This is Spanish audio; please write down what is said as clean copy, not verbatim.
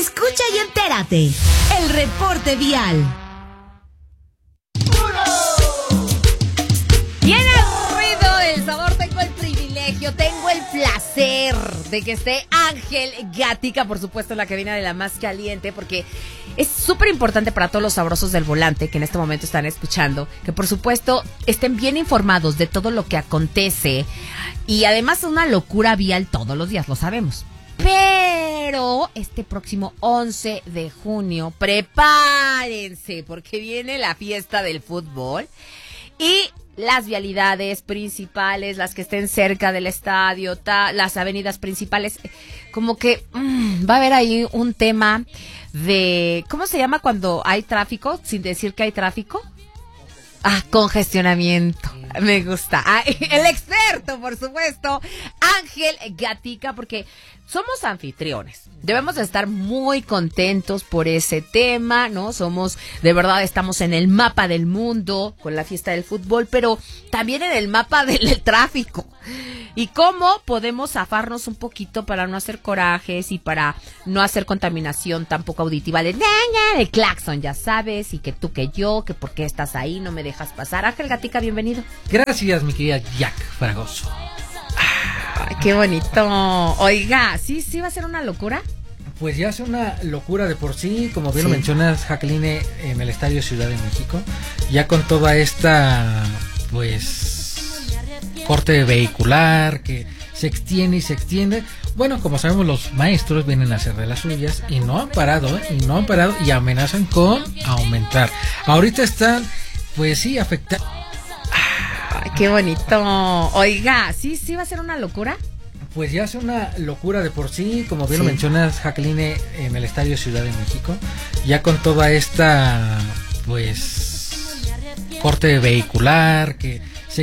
Escucha y entérate. El reporte vial. Viene el ruido del sabor, tengo el privilegio, tengo el placer de que esté Ángel Gatica, por supuesto la cabina de la más caliente, porque es súper importante para todos los sabrosos del volante que en este momento están escuchando, que por supuesto estén bien informados de todo lo que acontece y además es una locura vial todos los días, lo sabemos. Pero este próximo 11 de junio, prepárense porque viene la fiesta del fútbol y las vialidades principales, las que estén cerca del estadio, las avenidas principales, como que va a haber ahí un tema de, ¿cómo se llama cuando hay tráfico sin decir que hay tráfico? Congestionamiento. Me gusta. El experto, por supuesto, Ángel Gatica, porque somos anfitriones. Debemos de estar muy contentos por ese tema, ¿no? De verdad, estamos en el mapa del mundo con la fiesta del fútbol, pero también en el mapa del tráfico. Y cómo podemos zafarnos un poquito para no hacer corajes y para no hacer contaminación tampoco auditiva de claxon, ya sabes, y que tú, que yo, que por qué estás ahí, no me dejas pasar. Ángel Gatica, bienvenido. Gracias, mi querida Jack Fragoso. Ay, qué bonito. Oiga, ¿sí va a ser una locura? Pues ya es una locura de por sí, como bien lo mencionas, Jacqueline, en el Estadio Ciudad de México, ya con toda esta, pues, corte vehicular que se extiende y se extiende. Bueno, como sabemos, los maestros vienen a hacer de las suyas y no han parado y amenazan con aumentar. Ahorita están, pues sí, afectados. Ay, qué bonito. Oiga, ¿sí va a ser una locura? Pues ya es una locura de por sí, como bien lo mencionas, Jacqueline, en el Estadio Ciudad de México, ya con toda esta, pues, corte vehicular que